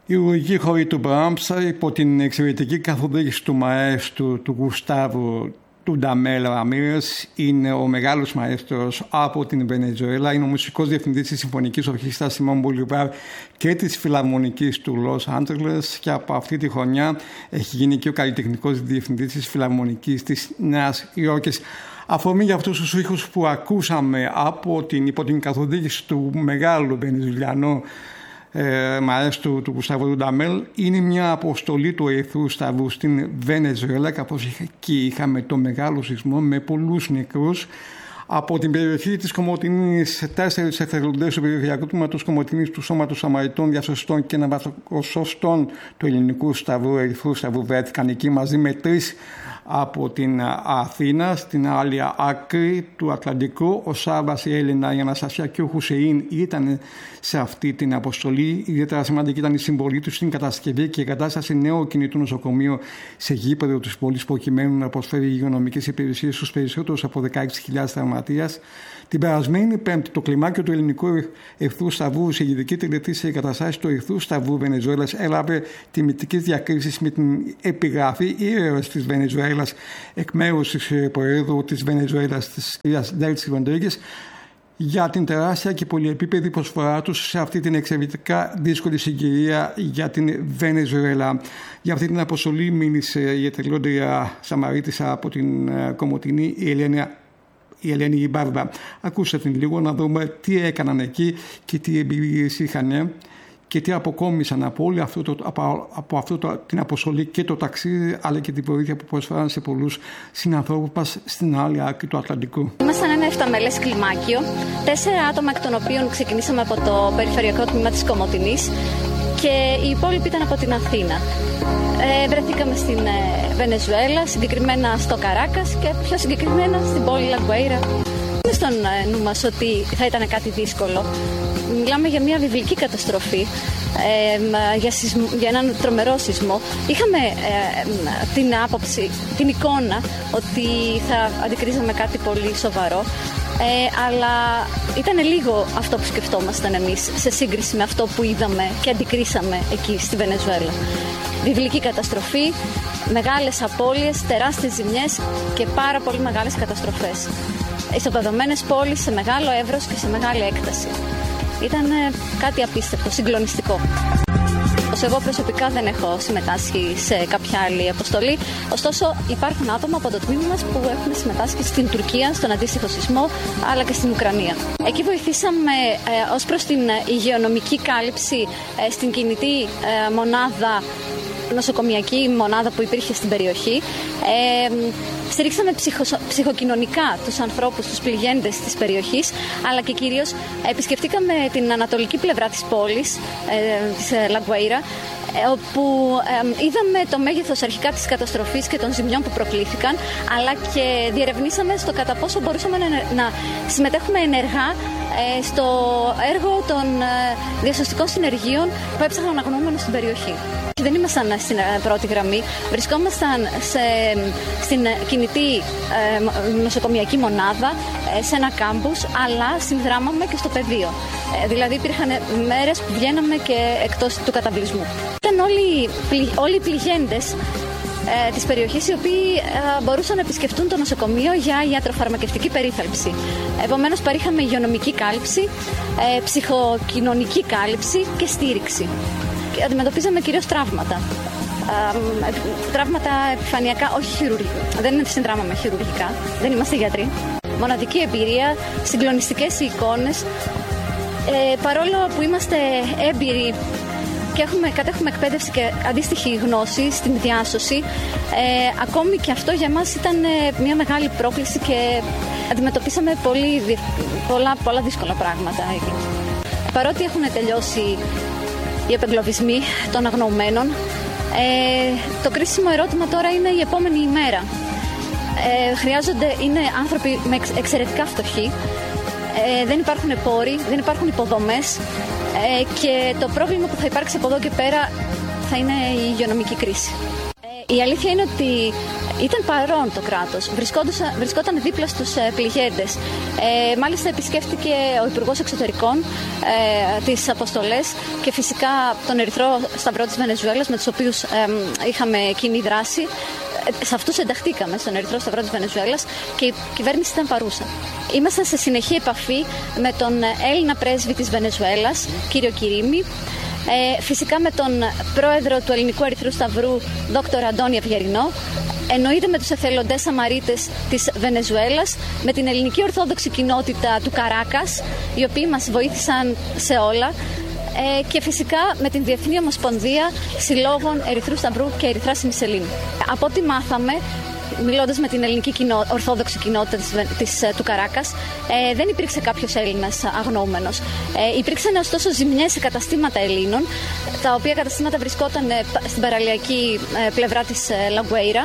Η λογική χορή του Μπράμς υπό την εξαιρετική καθοδήγηση του μαέστρου του Γουστάβου του Νταμέλ Ραμίρες είναι ο μεγάλος μαέστρος από την Βενεζουέλα. Είναι ο μουσικός διευθυντής της Συμφωνικής Ορχήστρας Σιμών Μπολιβάρ και της Φιλαρμονικής του Λος Άντζελες και από αυτή τη χρονιά έχει γίνει και ο καλλιτεχνικός διευθυντής της Φιλαρμονικής της Νέας Υόρκης. Αφορμή για αυτούς τους ήχους που ακούσαμε υπό την καθοδήγηση του μεγάλου βενεζουλιανού μαέστρου του Γουστάβου Νταμέλ είναι μια αποστολή του Ερυθρού Σταυρού στην Βενεζουέλα, καθώς εκεί είχαμε το μεγάλο σεισμό με πολλούς νεκρούς. Από την περιοχή της Κομοτηνής, 4 εθελοντές του περιφερειακού τμήματος Κομοτηνής του Σώματος Σαμαριτών Διασωστών και Ναυαρχοσωστών του Ελληνικού Σταυρού, Ερυθρού Σταυρού, βρέθηκαν εκεί μαζί με 3 από την Αθήνα. Στην άλλη άκρη του Ατλαντικού, ο Σάββας, η Έλληνα, η Αναστασία και ο Χουσεΐν ήταν σε αυτή την αποστολή. Ιδιαίτερα σημαντική ήταν η συμβολή του στην κατασκευή και εγκατάσταση νέου κινητού νοσοκομείου σε γήπεδο της πόλης, προκειμένου να προσφέρει υγειονομικές υπηρεσίες στους περισσότερους από 16.000 τραυματίες. Την περασμένη Πέμπτη, το κλιμάκιο του Ελληνικού Ερυθρού Σταυρού σε ειδική τελετή σε εγκαταστάσεις του Ερυθρού Σταυρού Βενεζουέλας έλαβε τιμητικές διακρίσεις με την επιγραφή «Ήρωες της Βενεζουέλας» εκ μέρους της Προέδρου της Βενεζουέλας, της κ. Ντέλση Ροντρίγκες, για την τεράστια και πολυεπίπεδη προσφορά τους σε αυτή την εξαιρετικά δύσκολη συγκυρία για την Βενεζουέλα. Για αυτή την αποστολή μίλησε η εθελόντρια Σαμαρίτισσα από την Κομοτηνή, η Ελένη Μπάρμπα. Ακούστε την λίγο να δούμε τι έκαναν εκεί και τι εμπειρίες είχαν και τι αποκόμισαν από την αποστολή και το ταξίδι, αλλά και την βοήθεια που προσφέραν σε πολλούς συνανθρώπους μας στην άλλη άκρη του Ατλαντικού. Ήμασταν ένα 7μελές κλιμάκιο, 4 άτομα εκ των οποίων ξεκινήσαμε από το περιφερειακό τμήμα της Κομοτηνής και οι υπόλοιποι ήταν από την Αθήνα. Βρεθήκαμε στην Βενεζουέλα, συγκεκριμένα στο Καράκας και πιο συγκεκριμένα στην πόλη Λαγκουέιρα. Είναι στον νου μας ότι θα ήταν κάτι δύσκολο. Μιλάμε για μια βιβλική καταστροφή, για έναν τρομερό σεισμό. Είχαμε την άποψη, την εικόνα ότι θα αντικρίζαμε κάτι πολύ σοβαρό, αλλά ήταν λίγο αυτό που σκεφτόμασταν εμείς σε σύγκριση με αυτό που είδαμε και αντικρίσαμε εκεί στη Βενεζουέλα. Βιβλική καταστροφή, μεγάλες απώλειες, τεράστιες ζημιές και πάρα πολύ μεγάλες καταστροφές. Ισοπεδωμένες πόλεις σε μεγάλο εύρος και σε μεγάλη έκταση. Ήταν κάτι απίστευτο, συγκλονιστικό. Εγώ προσωπικά δεν έχω συμμετάσχει σε κάποια άλλη αποστολή, ωστόσο υπάρχουν άτομα από το τμήμα μας που έχουν συμμετάσχει στην Τουρκία, στον αντίστοιχο σεισμό, αλλά και στην Ουκρανία. Εκεί βοηθήσαμε ως προς την υγειονομική κάλυψη στην κινητή μονάδα, νοσοκομιακή μονάδα που υπήρχε στην περιοχή. Στηρίξαμε ψυχοκοινωνικά τους ανθρώπους, τους πληγέντες της περιοχής, αλλά και κυρίως επισκεφτήκαμε την ανατολική πλευρά της πόλης, της Λαγκουέιρα, όπου είδαμε το μέγεθος αρχικά της καταστροφής και των ζημιών που προκλήθηκαν, αλλά και διερευνήσαμε στο κατά πόσο μπορούσαμε να συμμετέχουμε ενεργά στο έργο των διασωστικών συνεργείων που έψαχναν αγνοούμενους στην περιοχή. Δεν ήμασταν στην πρώτη γραμμή, βρισκόμασταν στην κινητή νοσοκομιακή μονάδα, σε ένα κάμπους, αλλά συνδράμαμε και στο πεδίο. Δηλαδή υπήρχαν μέρες που βγαίναμε και εκτός του καταβλισμού. Ήταν όλοι οι πληγέντες της περιοχής οι οποίοι μπορούσαν να επισκεφτούν το νοσοκομείο για ιατροφαρμακευτική περίθαλψη. Επομένως παρήχαμε υγειονομική κάλυψη, ψυχοκοινωνική κάλυψη και στήριξη. Αντιμετωπίζαμε κυρίως τραύματα. Τραύματα επιφανειακά, όχι χειρουργικά. Δεν συνδράμαμε χειρουργικά. Δεν είμαστε γιατροί. Μοναδική εμπειρία, συγκλονιστικές εικόνες. Παρόλο που είμαστε έμπειροι και κατέχουμε εκπαίδευση και αντίστοιχη γνώση στην διάσωση, ακόμη και αυτό για μας ήταν μια μεγάλη πρόκληση και αντιμετωπίσαμε πολλά δύσκολα πράγματα εκεί. Παρότι έχουν τελειώσει οι επεγκλωβισμοί των αγνοωμένων, το κρίσιμο ερώτημα τώρα είναι η επόμενη ημέρα. Είναι άνθρωποι με εξαιρετικά φτωχοί, δεν υπάρχουν πόροι, δεν υπάρχουν υποδομές και το πρόβλημα που θα υπάρξει από εδώ και πέρα θα είναι η υγειονομική κρίση. Η αλήθεια είναι ότι ήταν παρόν το κράτος, βρισκόταν δίπλα στους πληγέντες. Μάλιστα επισκέφτηκε ο Υπουργός Εξωτερικών τις αποστολές και φυσικά τον Ερυθρό Σταυρό της Βενεζουέλας, με τους οποίους είχαμε κοινή δράση. Σε αυτούς ενταχθήκαμε, στον Ερυθρό Σταυρό της Βενεζουέλας, και η κυβέρνηση ήταν παρούσα. Ήμασταν σε συνεχή επαφή με τον Έλληνα πρέσβη της Βενεζουέλας, κύριο Κυρίμη, φυσικά με τον πρόεδρο του Ελληνικού Ερυθρού Σταυρού, δόκτωρα Αντώνη Ευγερινό, εννοείται με τους εθελοντές Σαμαρίτες της Βενεζουέλας, με την ελληνική ορθόδοξη κοινότητα του Καράκας, οι οποίοι μας βοήθησαν σε όλα, και φυσικά με την Διεθνή Ομοσπονδία Συλλόγων Ερυθρού Σταυρού και Ερυθράς Συνισελήνη. Από ό,τι μάθαμε, μιλώντας με την ελληνική ορθόδοξη κοινότητα του Καράκας, δεν υπήρξε κάποιος Έλληνας αγνοούμενος. Υπήρξαν ωστόσο ζημιές σε καταστήματα Ελλήνων, τα οποία καταστήματα βρισκόταν στην παραλιακή πλευρά της Λαγκουέιρα.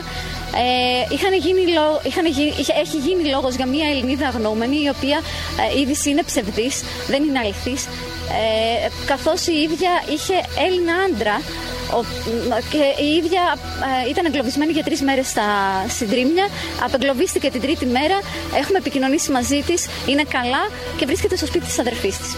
Έχει γίνει λόγος για μια Ελληνίδα αγνοούμενη, η οποία η είδηση είναι ψευδής, δεν είναι αληθής, καθώς η ίδια είχε Έλληνα άντρα και η ίδια ήταν εγκλωβισμένη για 3 μέρες στα συντρίμμια. Απεγκλωβίστηκε την 3η μέρα, έχουμε επικοινωνήσει μαζί της, είναι καλά και βρίσκεται στο σπίτι της αδερφής της.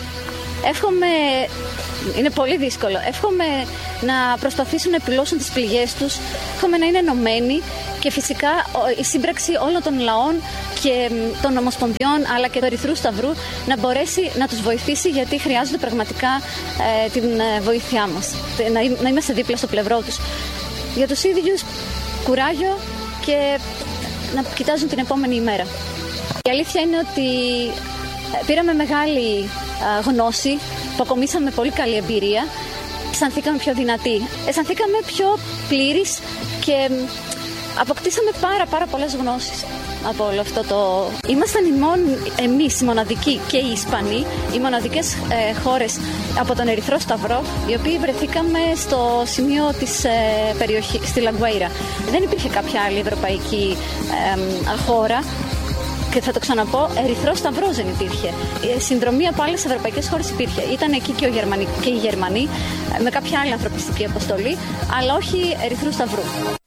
Είναι πολύ δύσκολο. Εύχομαι να προσπαθήσουν να επιλώσουν τις πληγές τους, εύχομαι να είναι ενωμένοι και φυσικά η σύμπραξη όλων των λαών και των ομοσπονδιών αλλά και του Ερυθρού Σταυρού να μπορέσει να τους βοηθήσει, γιατί χρειάζονται πραγματικά την βοήθειά μας, να είμαστε δίπλα στο πλευρό τους. Για τους ίδιους κουράγιο και να κοιτάζουν την επόμενη ημέρα. Η αλήθεια είναι ότι πήραμε μεγάλη γνώση, αποκομίσαμε πολύ καλή εμπειρία, αισθανθήκαμε πιο δυνατοί, αισθανθήκαμε πιο πλήρεις και αποκτήσαμε πάρα πολλές γνώσεις από όλο αυτό το... Ήμασταν εμείς οι μοναδικοί και οι Ισπανοί, οι μοναδικές χώρες από τον Ερυθρό Σταυρό, οι οποίοι βρεθήκαμε στο σημείο της περιοχής, στη Λαγκουέιρα. Δεν υπήρχε κάποια άλλη ευρωπαϊκή χώρα. Και θα το ξαναπώ, Ερυθρός Σταυρός δεν υπήρχε. Η συνδρομή από άλλες ευρωπαϊκές χώρες υπήρχε. Ήταν εκεί και οι Γερμανοί με κάποια άλλη ανθρωπιστική αποστολή, αλλά όχι Ερυθρού Σταυρού.